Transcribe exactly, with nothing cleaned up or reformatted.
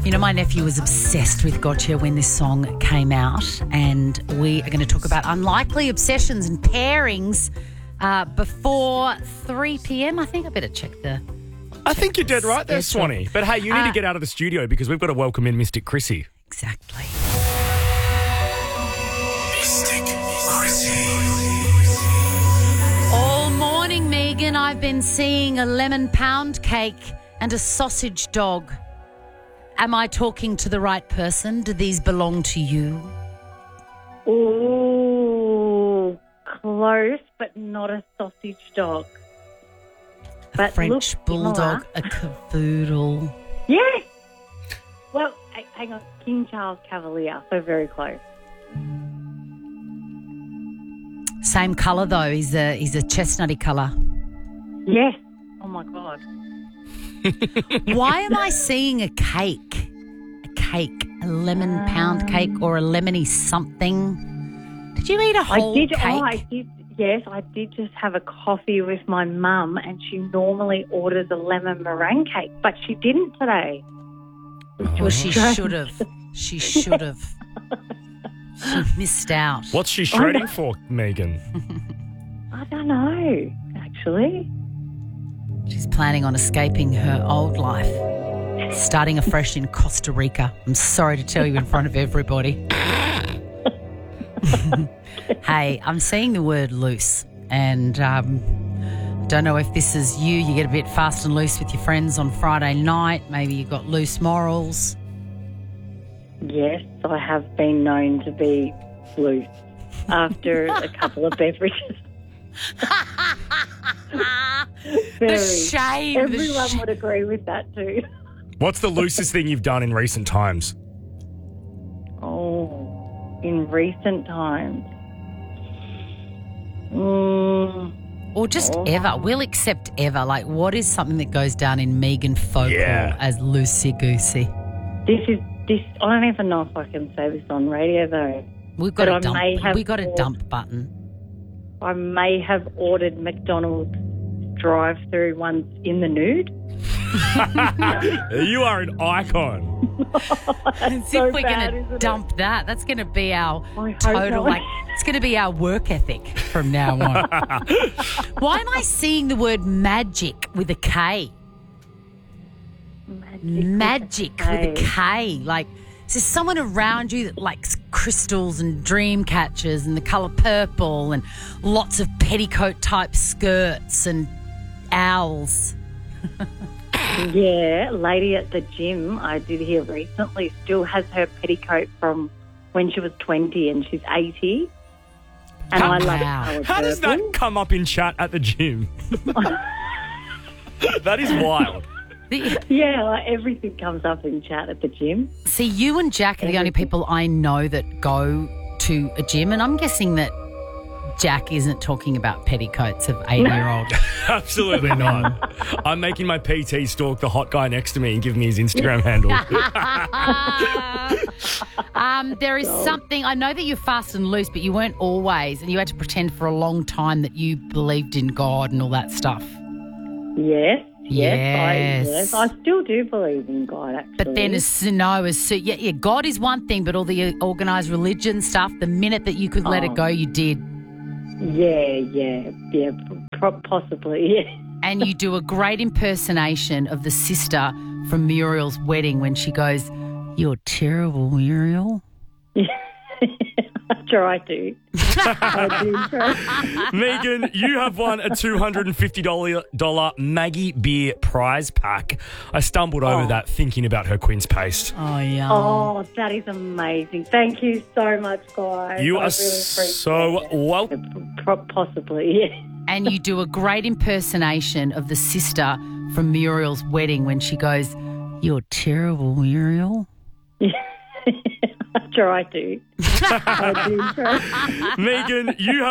You know, my nephew was obsessed with Gotcha when this song came out, and we are going to talk about unlikely obsessions and pairings uh, before three p.m. I think I better check the... I think you're dead right there, Swanee. But hey, you need uh, to get out of the studio because we've got to welcome in Mystic Chrissy. Exactly. Mystic Chrissy. All morning, Megan, I've been seeing a lemon pound cake and a sausage dog. Am I talking to the right person? Do these belong to you? Ooh, close, but not a sausage dog. A But French look bulldog, similar. a cavoodle. Yes. Well, h- hang on, King Charles Cavalier, so very close. Same colour though. He's a he's a chestnutty colour. Yes. Oh my God. Why am I seeing a cake? A cake, a lemon pound cake or a lemony something? Did you eat a whole I did. cake? Oh, I did. Yes, I did just have a coffee with my mum, and she normally orders a lemon meringue cake, but she didn't today. Well, she should have. She should have. She missed out. What's she shredding for, Megan? I don't know, actually. She's planning on escaping her old life, starting afresh in Costa Rica. I'm sorry to tell you in front of everybody. Hey, I'm seeing the word loose, and um, I don't know if this is you. You get a bit fast and loose with your friends on Friday night. Maybe you've got loose morals. Yes, I have been known to be loose after a couple of beverages. Very. The shame. the Everyone sh- would agree with that too. What's the loosest thing you've done in recent times? Oh, in recent times. Mm, Or just Oh. ever. We'll accept ever. Like, what is something that goes down in Megan folklore Yeah. as loosey-goosey? this is this. I don't even know if I can say this on radio though. We've got But a I dump. may have We got a thought- dump button. I may have ordered McDonald's drive-through once in the nude. You are an icon. As so if we're bad, going isn't to it? dump that. That's going to be our I hope total, not. like, it's going to be our work ethic from now on. Why am I seeing the word magic with a K? Magic. Magic with a K. K. Like, is there someone around you that likes crystals and dream catchers and the colour purple and lots of petticoat type skirts and owls? Yeah, lady at the gym I did hear recently still has her petticoat from when she was twenty and she's eighty. And How- I love Wow. it colour How does that purple. come up in chat at the gym? That is wild. The- Yeah, like everything comes up in chat at the gym. See, you and Jack are the only people I know that go to a gym, and I'm guessing that Jack isn't talking about petticoats of eighty-year-old. Absolutely not. I'm making my P T stalk the hot guy next to me and give me his Instagram handle. um, there is something, I know that you're fast and loose, but you weren't always, and you had to pretend for a long time that you believed in God and all that stuff. Yes, yes, I, Yes. yes. I still do believe in God, actually. But then, as no, as so, yeah, yeah, God is one thing, but all the organised religion stuff, the minute that you could let it Oh. go, you did. Yeah, yeah, yeah, p- possibly, yeah. And you do a great impersonation of the sister from Muriel's wedding when she goes, "You're terrible, Muriel." I try to. I do try. Megan, you have won a two hundred fifty dollars Maggie Beer prize pack. I stumbled over Oh. that thinking about her quince paste. Oh, yeah. Oh, that is amazing. Thank you so much, guys. You I are really appreciate so it. welcome. Pro- Possibly, yeah. And you do a great impersonation of the sister from Muriel's wedding when she goes, "You're terrible, Muriel." I try to. I do try. Megan, you have